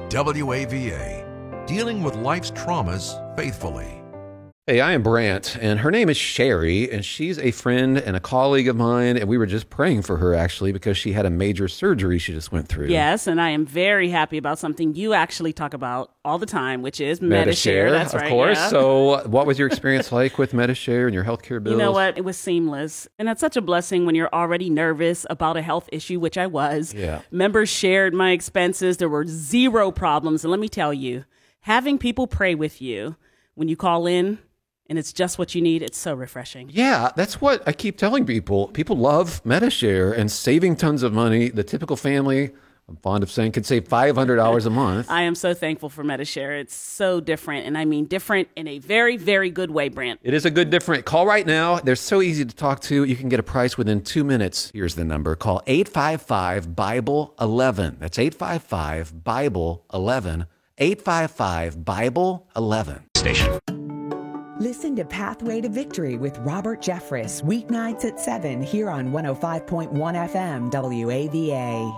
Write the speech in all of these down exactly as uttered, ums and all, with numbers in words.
W A V A, dealing with life's traumas faithfully. Hey, I am Brant, and her name is Sherry, and she's a friend and a colleague of mine, and we were just praying for her, actually, because she had a major surgery she just went through. Yes, and I am very happy about something you actually talk about all the time, which is Medi-Share. That's of right, course. yeah. So what was your experience like with Medi-Share and your healthcare bills? You know what? It was seamless. And that's such a blessing when you're already nervous about a health issue, which I was. Yeah. Members shared my expenses. There were zero problems. And let me tell you, having people pray with you when you call in, and it's just what you need, it's so refreshing. Yeah, that's what I keep telling people. People love Medi-Share and saving tons of money. The typical family, I'm fond of saying, could save five hundred dollars a month. I am so thankful for Medi-Share. It's so different, and I mean different in a very, very good way, Brant. It is a good different. Call right now. They're so easy to talk to. You can get a price within two minutes. Here's the number. Call eight five five, Bible eleven. That's eight five five, Bible eleven. eight five five, Bible eleven. Station. Listen to Pathway to Victory with Robert Jeffress, weeknights at seven here on one oh five point one F M W A V A.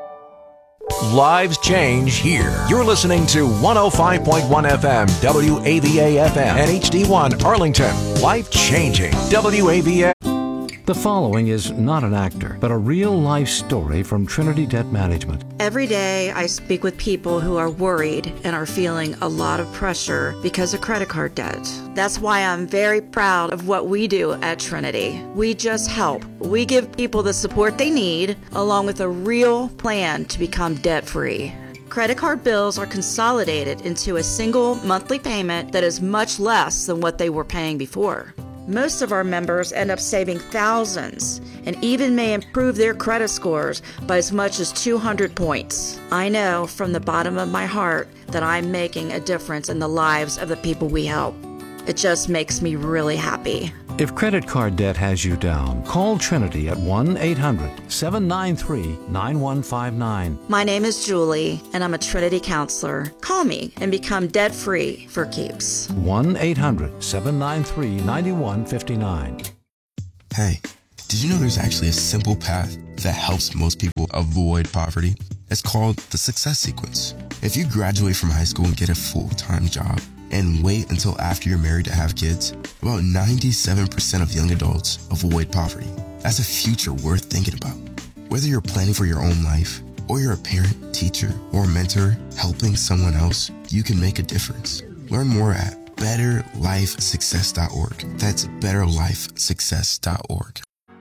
Lives change here. You're listening to one oh five point one F M, W A V A F M, and H D one Arlington. Life changing. W A V A. The following is not an actor, but a real-life story from Trinity Debt Management. Every day I speak with people who are worried and are feeling a lot of pressure because of credit card debt. That's why I'm very proud of what we do at Trinity. We just help. We give people the support they need, along with a real plan to become debt-free. Credit card bills are consolidated into a single monthly payment that is much less than what they were paying before. Most of our members end up saving thousands and even may improve their credit scores by as much as two hundred points. I know from the bottom of my heart that I'm making a difference in the lives of the people we help. It just makes me really happy. If credit card debt has you down, call Trinity at one eight hundred, seven nine three, nine one five nine. My name is Julie, and I'm a Trinity counselor. Call me and become debt-free for keeps. one eight hundred, seven nine three, nine one five nine. Hey, did you know there's actually a simple path that helps most people avoid poverty? It's called the Success Sequence. If you graduate from high school and get a full-time job, and wait until after you're married to have kids, about ninety-seven percent of young adults avoid poverty. That's a future worth thinking about. Whether you're planning for your own life, or you're a parent, teacher, or mentor helping someone else, you can make a difference. Learn more at better life success dot org. That's better life success dot org.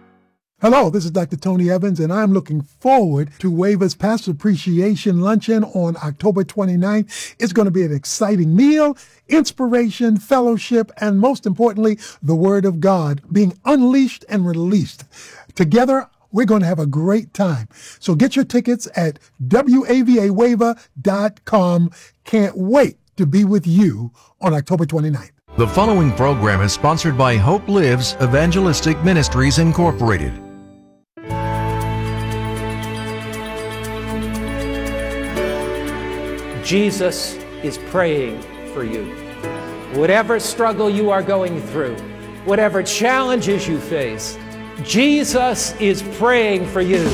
Hello, this is Doctor Tony Evans, and I'm looking forward to WAVA's Pastor Appreciation Luncheon on October twenty-ninth. It's going to be an exciting meal, inspiration, fellowship, and most importantly, the Word of God being unleashed and released. Together, we're going to have a great time. So get your tickets at W A V A wava dot com. Can't wait to be with you on October twenty-ninth. The following program is sponsored by Hope Lives Evangelistic Ministries, Incorporated. Jesus is praying for you. Whatever struggle you are going through, whatever challenges you face, Jesus is praying for you.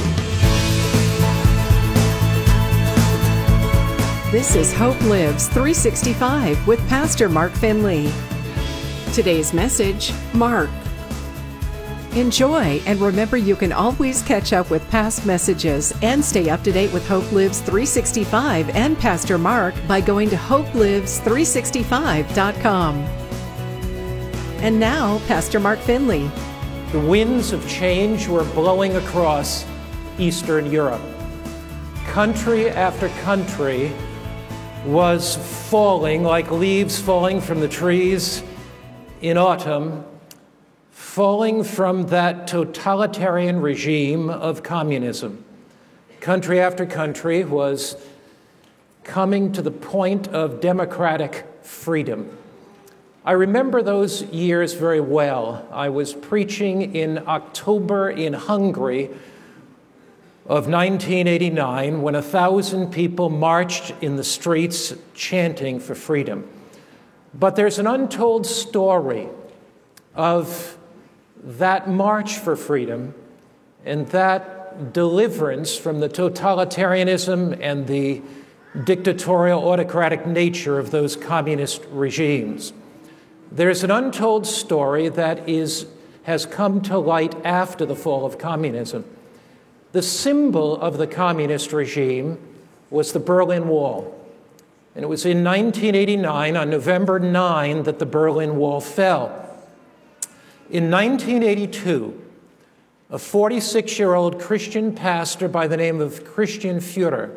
This is Hope Lives three sixty-five with Pastor Mark Finley. Today's message, Mark. Enjoy, and remember you can always catch up with past messages and stay up to date with Hope Lives three sixty-five and Pastor Mark by going to hope lives three sixty-five dot com. And now, Pastor Mark Finley. The winds of change were blowing across Eastern Europe. Country after country was falling like leaves falling from the trees in autumn, falling from that totalitarian regime of communism. Country after country was coming to the point of democratic freedom. I remember those years very well. I was preaching in October in Hungary of nineteen eighty-nine when a thousand people marched in the streets chanting for freedom. But there's an untold story of that march for freedom and that deliverance from the totalitarianism and the dictatorial, autocratic nature of those communist regimes. There's an untold story that is, has come to light after the fall of communism. The symbol of the communist regime was the Berlin Wall. And it was in nineteen eighty-nine, on November ninth, that the Berlin Wall fell. In nineteen eighty-two, a forty-six-year-old Christian pastor by the name of Christian Führer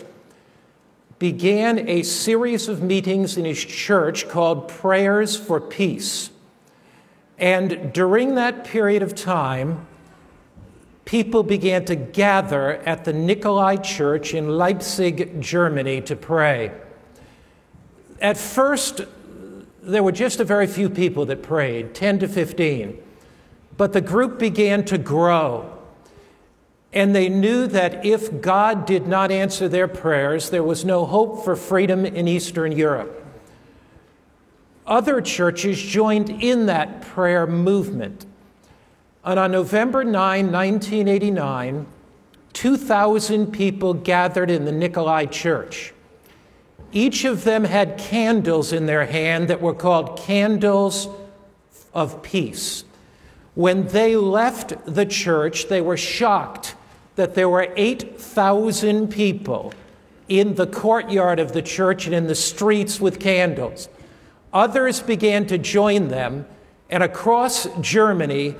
began a series of meetings in his church called Prayers for Peace. And during that period of time, people began to gather at the Nikolai Church in Leipzig, Germany, to pray. At first, there were just a very few people that prayed, ten to fifteen. But the group began to grow. And they knew that if God did not answer their prayers, there was no hope for freedom in Eastern Europe. Other churches joined in that prayer movement. And on November ninth, nineteen eighty-nine, two thousand people gathered in the Nikolai Church. Each of them had candles in their hand that were called candles of peace. When they left the church, they were shocked that there were eight thousand people in the courtyard of the church and in the streets with candles. Others began to join them, and across Germany,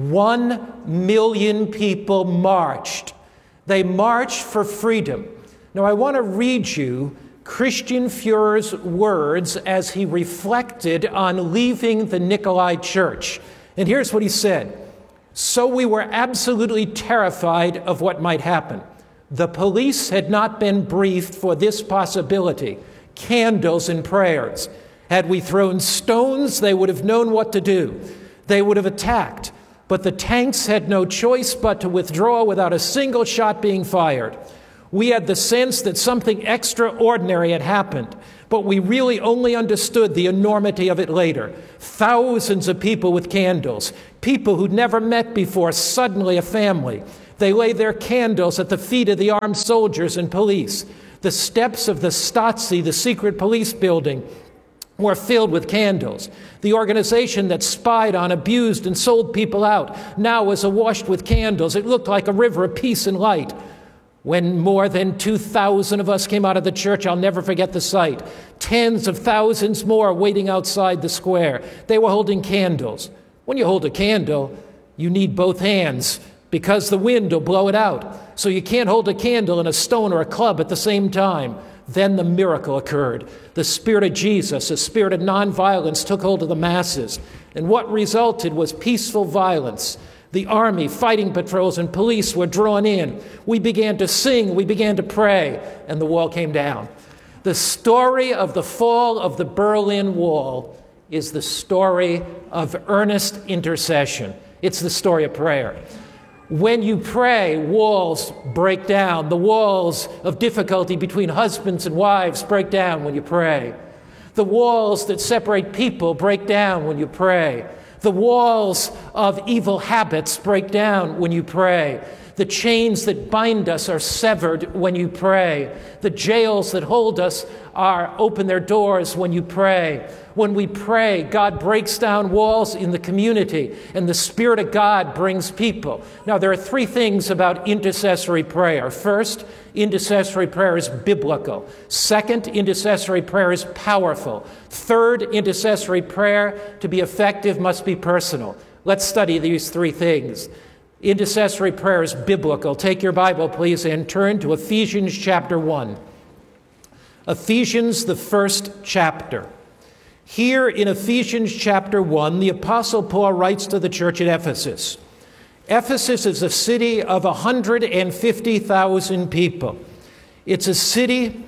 one million people marched. They marched for freedom. Now, I want to read you Christian Führer's words as he reflected on leaving the Nikolai Church. And here's what he said. So we were absolutely terrified of what might happen. The police had not been briefed for this possibility. Candles and prayers. Had we thrown stones, they would have known what to do. They would have attacked. But the tanks had no choice but to withdraw without a single shot being fired. We had the sense that something extraordinary had happened, but we really only understood the enormity of it later. Thousands of people with candles, people who'd never met before, suddenly a family. They lay their candles at the feet of the armed soldiers and police. The steps of the Stasi, the secret police building, were filled with candles. The organization that spied on, abused, and sold people out now was awash with candles. It looked like a river of peace and light. When more than two thousand of us came out of the church, I'll never forget the sight. Tens of thousands more waiting outside the square. They were holding candles. When you hold a candle, you need both hands because the wind will blow it out. So you can't hold a candle and a stone or a club at the same time. Then the miracle occurred. The Spirit of Jesus, a spirit of nonviolence, took hold of the masses. And what resulted was peaceful violence. The army, fighting patrols, and police were drawn in. We began to sing, we began to pray, and the wall came down. The story of the fall of the Berlin Wall is the story of earnest intercession. It's the story of prayer. When you pray, walls break down. The walls of difficulty between husbands and wives break down when you pray. The walls that separate people break down when you pray. The walls of evil habits break down when you pray. The chains that bind us are severed when you pray. The jails that hold us are open their doors when you pray. When we pray, God breaks down walls in the community, and the Spirit of God brings people. Now, there are three things about intercessory prayer. First, intercessory prayer is biblical. Second, intercessory prayer is powerful. Third, intercessory prayer, to be effective, must be personal. Let's study these three things. Intercessory prayer is biblical. Take your Bible, please, and turn to Ephesians chapter one. Ephesians, the first chapter. Here in Ephesians chapter one, the Apostle Paul writes to the church at Ephesus. Ephesus is a city of one hundred fifty thousand people. It's a city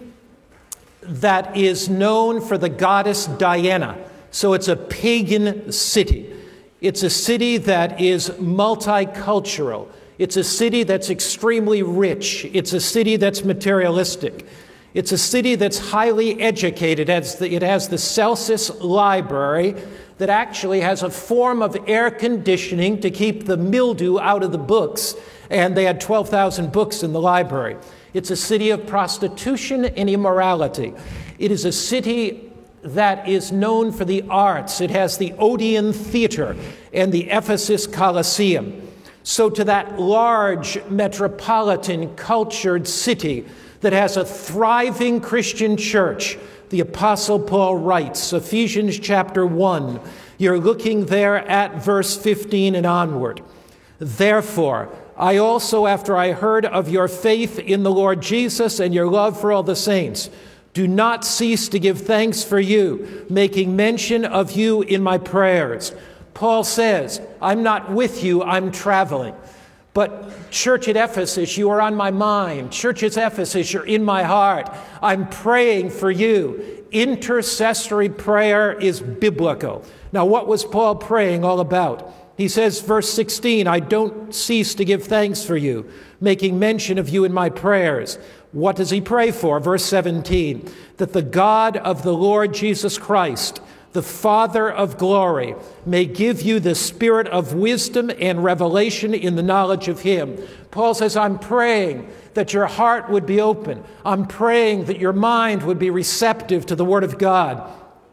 that is known for the goddess Diana, so it's a pagan city. It's a city that is multicultural. It's a city that's extremely rich. It's a city that's materialistic. It's a city that's highly educated. It has the Celsus Library that actually has a form of air conditioning to keep the mildew out of the books, and they had twelve thousand books in the library. It's a city of prostitution and immorality. It is a city that is known for the arts. It has the Odeon Theater and the Ephesus Colosseum. So to that large, metropolitan, cultured city that has a thriving Christian church, the Apostle Paul writes, Ephesians chapter one, you're looking there at verse fifteen and onward. Therefore, I also, after I heard of your faith in the Lord Jesus and your love for all the saints, do not cease to give thanks for you, making mention of you in my prayers. Paul says, I'm not with you, I'm traveling. But church at Ephesus, you are on my mind. Church at Ephesus, you're in my heart. I'm praying for you. Intercessory prayer is biblical. Now, what was Paul praying all about? He says, verse sixteen, I don't cease to give thanks for you, making mention of you in my prayers. What does he pray for? Verse seventeen, that the God of the Lord Jesus Christ, the Father of glory, may give you the spirit of wisdom and revelation in the knowledge of him. Paul says, I'm praying that your heart would be open. I'm praying that your mind would be receptive to the word of God.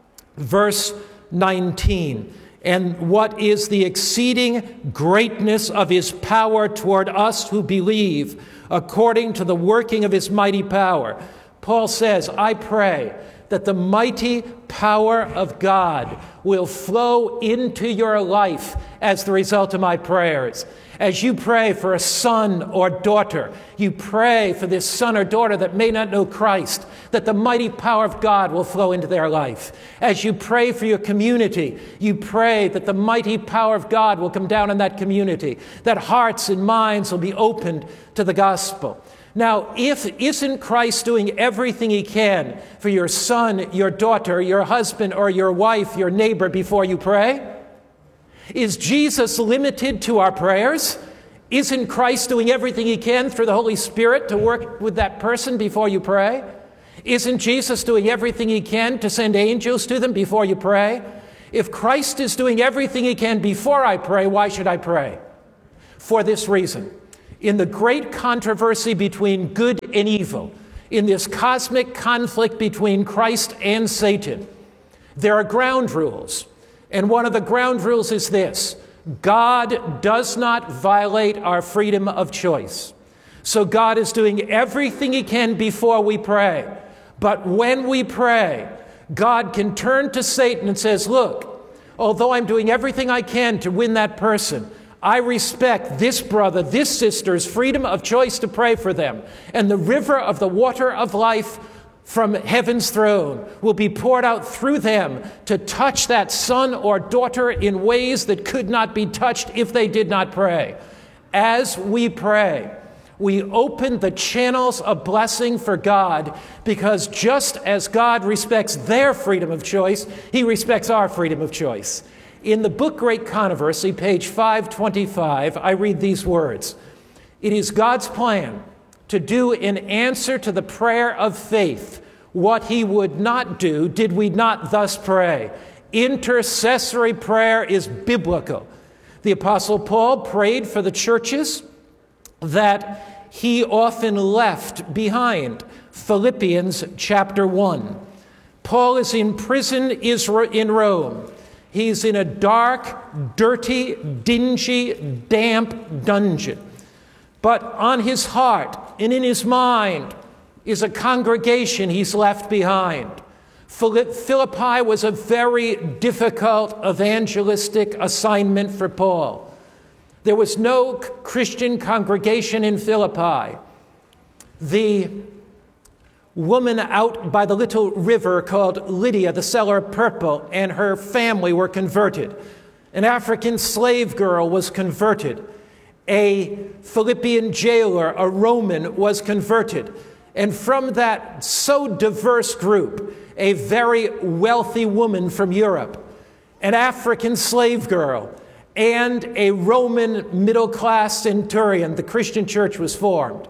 Verse nineteen, and what is the exceeding greatness of his power toward us who believe, according to the working of his mighty power. Paul says, I pray that the mighty power of God will flow into your life as the result of my prayers. As you pray for a son or daughter, you pray for this son or daughter that may not know Christ, that the mighty power of God will flow into their life. As you pray for your community, you pray that the mighty power of God will come down on that community, that hearts and minds will be opened to the gospel. Now, if isn't Christ doing everything he can for your son, your daughter, your husband, or your wife, your neighbor before you pray? Is Jesus limited to our prayers? Isn't Christ doing everything he can through the Holy Spirit to work with that person before you pray? Isn't Jesus doing everything he can to send angels to them before you pray? If Christ is doing everything he can before I pray, why should I pray? For this reason. In the great controversy between good and evil, in this cosmic conflict between Christ and Satan, there are ground rules. And one of the ground rules is this: God does not violate our freedom of choice. So God is doing everything he can before we pray. But when we pray, God can turn to Satan and says, look, although I'm doing everything I can to win that person, I respect this brother, this sister's freedom of choice to pray for them. And the river of the water of life from heaven's throne will be poured out through them to touch that son or daughter in ways that could not be touched if they did not pray. As we pray, we open the channels of blessing for God, because just as God respects their freedom of choice, he respects our freedom of choice. In the book Great Controversy, page five twenty-five, I read these words. It is God's plan to do in answer to the prayer of faith what he would not do did we not thus pray. Intercessory prayer is biblical. The Apostle Paul prayed for the churches that he often left behind. Philippians chapter one. Paul is in prison in Rome. He's in a dark, dirty, dingy, damp dungeon. But on his heart and in his mind is a congregation he's left behind. Philippi was a very difficult evangelistic assignment for Paul. There was no Christian congregation in Philippi. The woman out by the little river called Lydia, the seller of purple, and her family were converted. An African slave girl was converted. A Philippian jailer, a Roman, was converted. And from that so diverse group, a very wealthy woman from Europe, an African slave girl, and a Roman middle-class centurion, the Christian church was formed.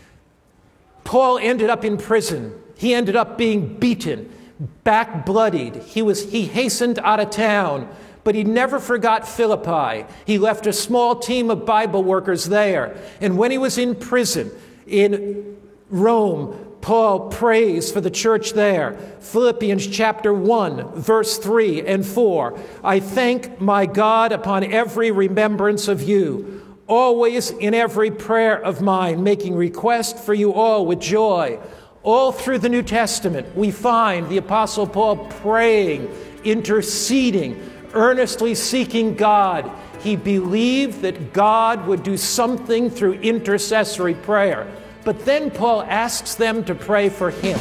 Paul ended up in prison. He ended up being beaten, back bloodied. He was, he hastened out of town, but he never forgot Philippi. He left a small team of Bible workers there. And when he was in prison, in Rome, Paul prays for the church there. Philippians chapter one, verse three and four. I thank my God upon every remembrance of you, always in every prayer of mine, making request for you all with joy. All through the New Testament, we find the Apostle Paul praying, interceding, earnestly seeking God. He believed that God would do something through intercessory prayer. But then Paul asks them to pray for him.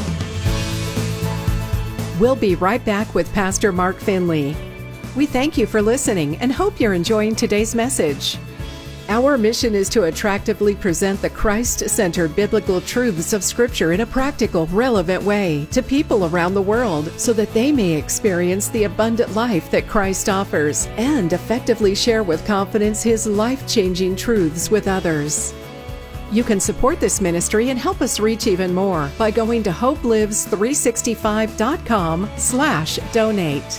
We'll be right back with Pastor Mark Finley. We thank you for listening and hope you're enjoying today's message. Our mission is to attractively present the Christ-centered biblical truths of Scripture in a practical, relevant way to people around the world so that they may experience the abundant life that Christ offers and effectively share with confidence His life-changing truths with others. You can support this ministry and help us reach even more by going to hope lives three sixty-five dot com slash donate.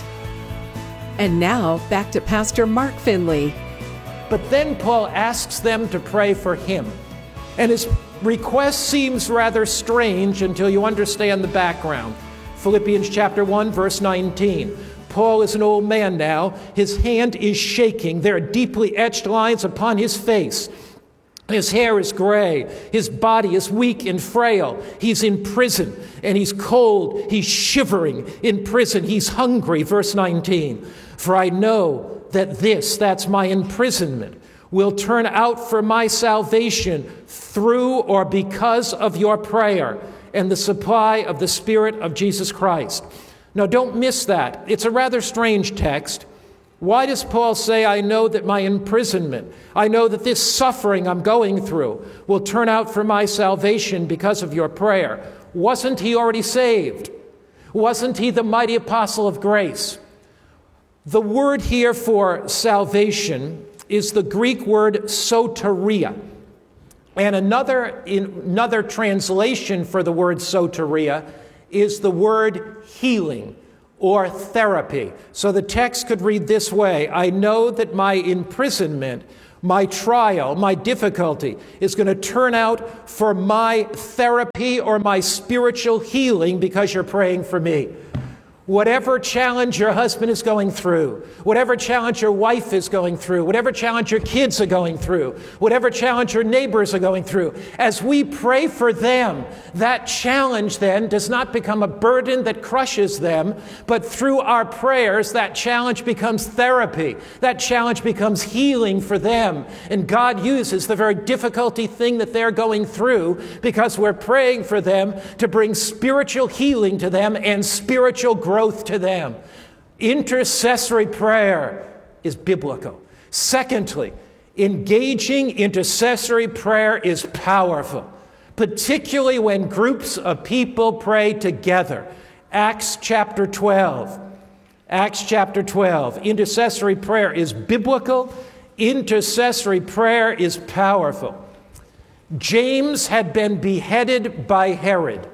And now, back to Pastor Mark Finley. But then Paul asks them to pray for him. And his request seems rather strange until you understand the background. Philippians chapter one, verse nineteen. Paul is an old man now. His hand is shaking. There are deeply etched lines upon his face. His hair is gray. His body is weak and frail. He's in prison, and he's cold. He's shivering in prison. He's hungry, verse nineteen. For I know that this, that's my imprisonment, will turn out for my salvation through or because of your prayer and the supply of the Spirit of Jesus Christ. Now, don't miss that. It's a rather strange text. Why does Paul say, I know that my imprisonment, I know that this suffering I'm going through will turn out for my salvation because of your prayer? Wasn't he already saved? Wasn't he the mighty apostle of grace? The word here for salvation is the Greek word soteria. And another, another translation for the word soteria is the word healing or therapy. So the text could read this way: I know that my imprisonment, my trial, my difficulty is going to turn out for my therapy or my spiritual healing because you're praying for me. Whatever challenge your husband is going through, whatever challenge your wife is going through, whatever challenge your kids are going through, whatever challenge your neighbors are going through, as we pray for them, that challenge then does not become a burden that crushes them, but through our prayers, that challenge becomes therapy. That challenge becomes healing for them. And God uses the very difficulty thing that they're going through because we're praying for them to bring spiritual healing to them and spiritual growth. Growth to them. Intercessory prayer is biblical. Secondly, engaging intercessory prayer is powerful, particularly when groups of people pray together. Acts chapter twelve. Acts chapter twelve. Intercessory prayer is biblical. Intercessory prayer is powerful. James had been beheaded by Herod.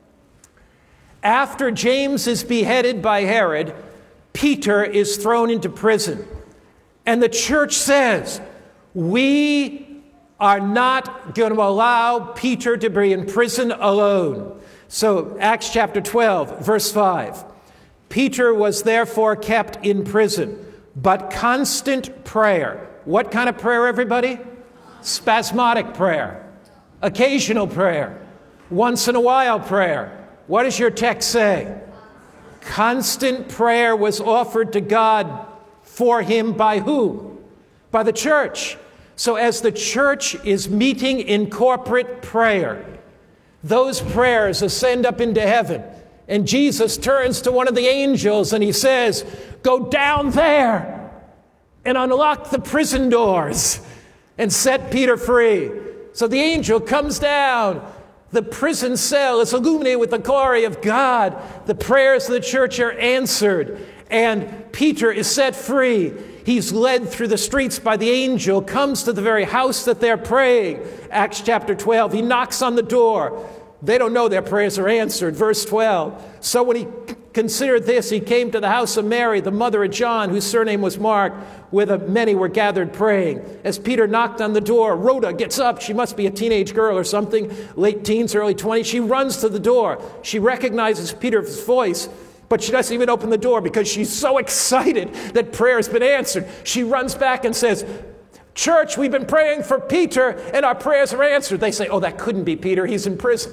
After James is beheaded by Herod, Peter is thrown into prison. And the church says, we are not going to allow Peter to be in prison alone. So Acts chapter twelve, verse five. Peter was therefore kept in prison, but constant prayer. What kind of prayer, everybody? Spasmodic prayer, occasional prayer, once in a while prayer. What does your text say? Constant prayer was offered to God for him by who? By the church. So as the church is meeting in corporate prayer, those prayers ascend up into heaven. And Jesus turns to one of the angels and he says, go down there and unlock the prison doors and set Peter free. So the angel comes down. The prison cell is illuminated with the glory of God. The prayers of the church are answered. And Peter is set free. He's led through the streets by the angel, comes to the very house that they're praying. Acts chapter twelve, he knocks on the door. They don't know their prayers are answered. Verse twelve. So when he c- considered this, he came to the house of Mary, the mother of John, whose surname was Mark, where the many were gathered praying. As Peter knocked on the door, Rhoda gets up. She must be a teenage girl or something, late teens, early twenties. She runs to the door. She recognizes Peter's voice, but she doesn't even open the door because she's so excited that prayer has been answered. She runs back and says, "Church, we've been praying for Peter and our prayers are answered." They say, "Oh, that couldn't be Peter. He's in prison."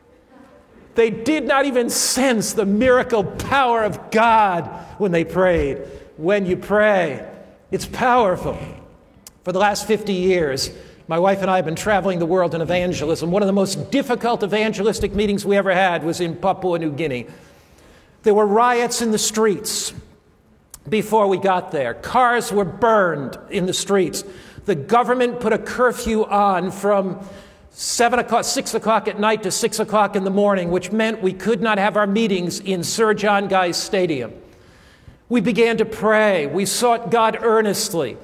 They did not even sense the miracle power of God when they prayed. When you pray, it's powerful. For the last fifty years, my wife and I have been traveling the world in evangelism. One of the most difficult evangelistic meetings we ever had was in Papua New Guinea. There were riots in the streets before we got there. Cars were burned in the streets. The government put a curfew on from seven o'clock, six o'clock at night to six o'clock in the morning, which meant we could not have our meetings in Sir John Guy's Stadium. We began to pray. We sought God earnestly.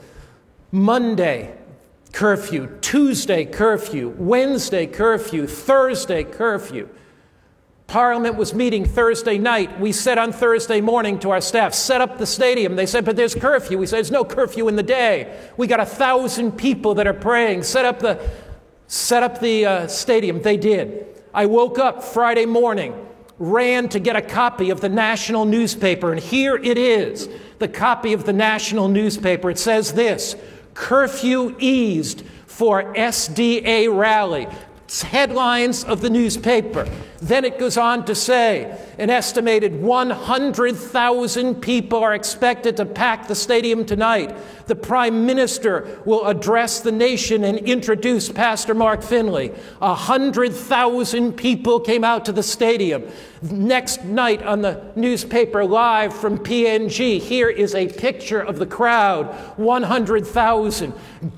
Monday, curfew. Tuesday, curfew. Wednesday, curfew. Thursday, curfew. Parliament was meeting Thursday night. We said on Thursday morning to our staff, set up the stadium. They said, but there's curfew. We said, there's no curfew in the day. We got a thousand people that are praying. Set up the, set up the uh, stadium. They did. I woke up Friday morning, ran to get a copy of the national newspaper, and here it is, the copy of the national newspaper. It says this: curfew eased for S D A rally. It's headlines of the newspaper. Then it goes on to say an estimated one hundred thousand people are expected to pack the stadium tonight. The Prime Minister will address the nation and introduce Pastor Mark Finley. one hundred thousand people came out to the stadium. Next night on the newspaper live from P N G, here is a picture of the crowd, one hundred thousand.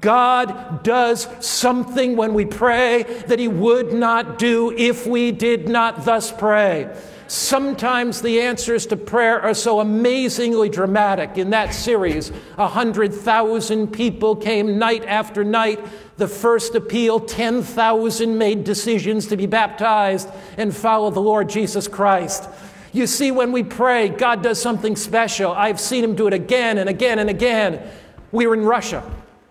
God does something when we pray that he would not do if we did not thus pray. Sometimes the answers to prayer are so amazingly dramatic. In that series, one hundred thousand people came night after night. The first appeal, ten thousand made decisions to be baptized and follow the Lord Jesus Christ. You see, when we pray, God does something special. I've seen him do it again and again and again. We were in Russia,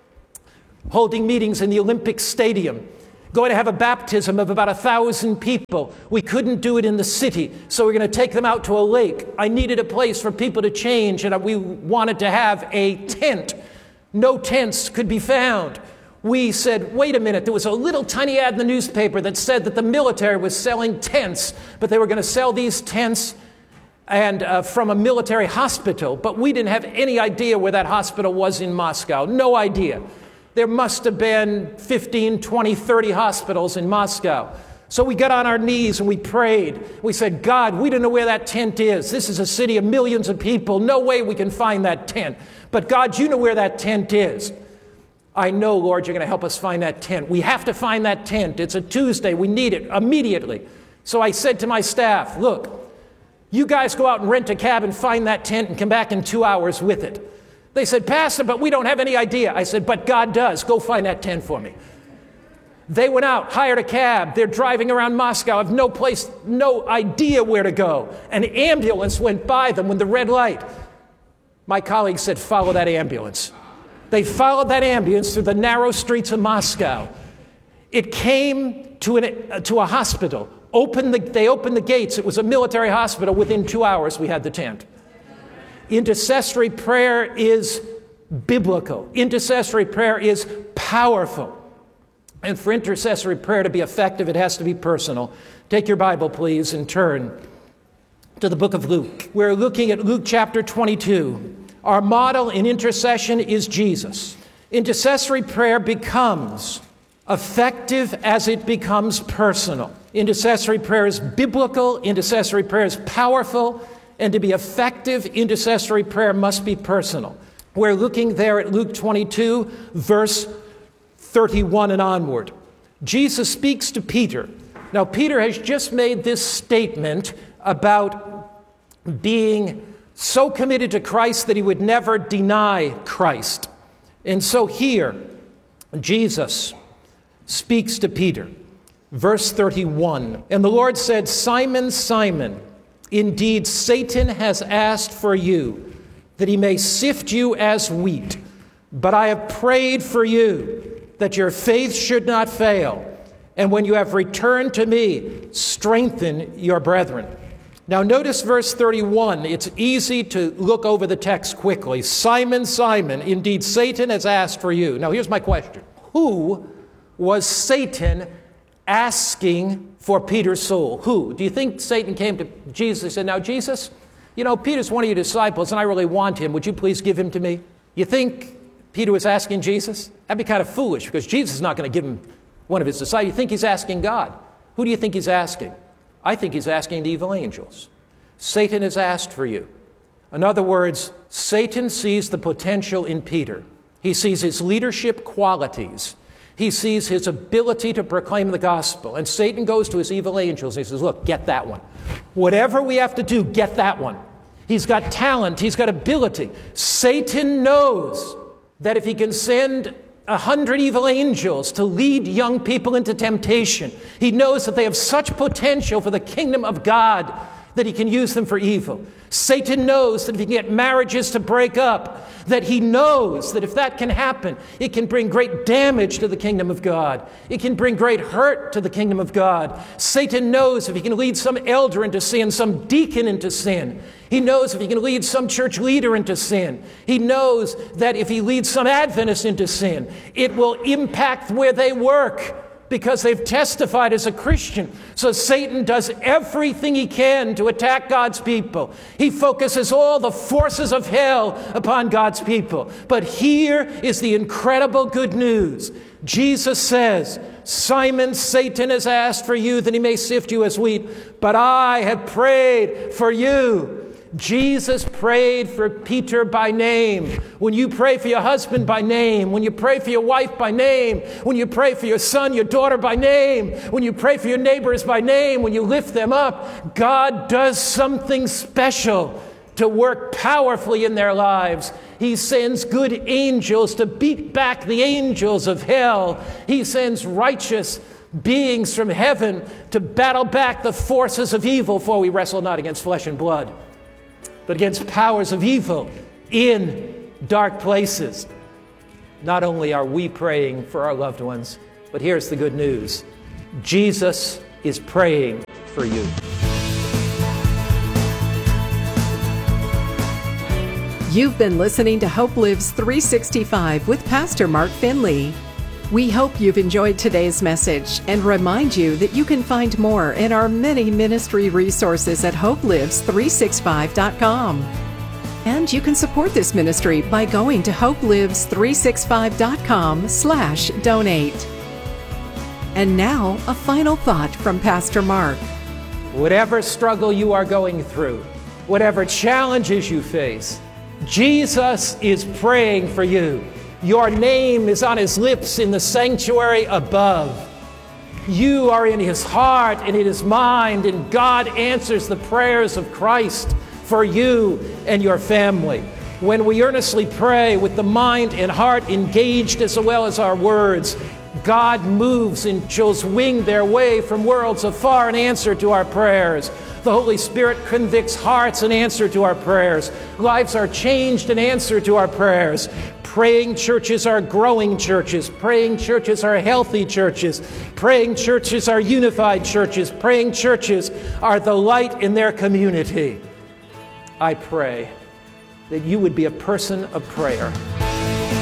holding meetings in the Olympic Stadium, going to have a baptism of about a thousand people. We couldn't do it in the city, so we're going to take them out to a lake. I needed a place for people to change, and we wanted to have a tent. No tents could be found. We said, wait a minute, there was a little tiny ad in the newspaper that said that the military was selling tents, but they were going to sell these tents and uh, from a military hospital, but we didn't have any idea where that hospital was in Moscow. No idea. There must have been fifteen, twenty, thirty hospitals in Moscow. So we got on our knees and we prayed. We said, God, we don't know where that tent is. This is a city of millions of people. No way we can find that tent. But God, you know where that tent is. I know, Lord, you're going to help us find that tent. We have to find that tent. It's a Tuesday. We need it immediately. So I said to my staff, look, you guys go out and rent a cab and find that tent and come back in two hours with it. They said, Pastor, but we don't have any idea. I said, but God does. Go find that tent for me. They went out, hired a cab. They're driving around Moscow, have no place, no idea where to go. An ambulance went by them with the red light. My colleague said, follow that ambulance. They followed that ambulance through the narrow streets of Moscow. It came to, an, uh, to a hospital. Opened the, they opened the gates. It was a military hospital. Within two hours, we had the tent. Intercessory prayer is biblical. Intercessory prayer is powerful. And for intercessory prayer to be effective, it has to be personal. Take your Bible, please, and turn to the book of Luke. We're looking at Luke chapter twenty-two. Our model in intercession is Jesus. Intercessory prayer becomes effective as it becomes personal. Intercessory prayer is biblical. Intercessory prayer is powerful. And to be effective, intercessory prayer must be personal. We're looking there at Luke twenty-two, verse thirty-one and onward. Jesus speaks to Peter. Now, Peter has just made this statement about being so committed to Christ that he would never deny Christ. And so here, Jesus speaks to Peter. Verse thirty-one, and the Lord said, Simon, Simon, indeed Satan has asked for you, that he may sift you as wheat. But I have prayed for you, that your faith should not fail. And when you have returned to me, strengthen your brethren. Now notice verse thirty-one. It's easy to look over the text quickly. Simon, Simon, indeed Satan has asked for you. Now here's my question. Who was Satan asking for Peter's soul? Who? Do you think Satan came to Jesus and said, now Jesus, you know, Peter's one of your disciples and I really want him. Would you please give him to me? You think Peter was asking Jesus? That'd be kind of foolish because Jesus is not going to give him one of his disciples. You think he's asking God? Who do you think he's asking? I think he's asking the evil angels. Satan has asked for you. In other words, Satan sees the potential in Peter. He sees his leadership qualities. He sees his ability to proclaim the gospel. And Satan goes to his evil angels and he says, look, get that one. Whatever we have to do, get that one. He's got talent. He's got ability. Satan knows that if he can send a hundred evil angels to lead young people into temptation, he knows that they have such potential for the kingdom of God that he can use them for evil. Satan knows that if he can get marriages to break up, that he knows that if that can happen, it can bring great damage to the kingdom of God. It can bring great hurt to the kingdom of God. Satan knows if he can lead some elder into sin, some deacon into sin. He knows if he can lead some church leader into sin. He knows that if he leads some Adventist into sin, it will impact where they work, because they've testified as a Christian. So Satan does everything he can to attack God's people. He focuses all the forces of hell upon God's people. But here is the incredible good news. Jesus says, Simon, Satan has asked for you that he may sift you as wheat, but I have prayed for you. Jesus prayed for Peter by name. When you pray for your husband by name, when you pray for your wife by name, when you pray for your son, your daughter by name, when you pray for your neighbors by name, when you lift them up, God does something special to work powerfully in their lives. He sends good angels to beat back the angels of hell. He sends righteous beings from heaven to battle back the forces of evil, for we wrestle not against flesh and blood, but against powers of evil in dark places. Not only are we praying for our loved ones, but here's the good news. Jesus is praying for you. You've been listening to Hope Lives three sixty-five with Pastor Mark Finley. We hope you've enjoyed today's message and remind you that you can find more in our many ministry resources at hope lives three sixty-five dot com. And you can support this ministry by going to hope lives three sixty-five dot com slash donate. And now, a final thought from Pastor Mark. Whatever struggle you are going through, whatever challenges you face, Jesus is praying for you. Your name is on his lips in the sanctuary above. You are in his heart and in his mind, and God answers the prayers of Christ for you and your family. When we earnestly pray with the mind and heart engaged as well as our words, God moves and angels wing their way from worlds afar in answer to our prayers. The Holy Spirit convicts hearts in answer to our prayers. Lives are changed in answer to our prayers. Praying churches are growing churches. Praying churches are healthy churches. Praying churches are unified churches. Praying churches are the light in their community. I pray that you would be a person of prayer.